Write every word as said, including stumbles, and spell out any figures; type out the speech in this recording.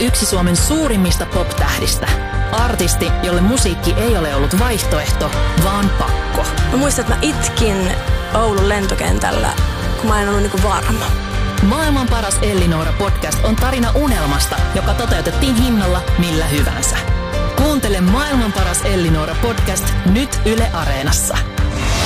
yksi Suomen suurimmista pop-tähdistä. Artisti, jolle musiikki ei ole ollut vaihtoehto, vaan pakko. Mä muistan, että mä itkin Oulun lentokentällä, kun mä en ollut niinku varma. Maailman paras Ellinora podcast on tarina unelmasta, joka toteutettiin hinnalla millä hyvänsä. Kuuntele Maailman paras Ellinora podcast nyt Yle Areenassa.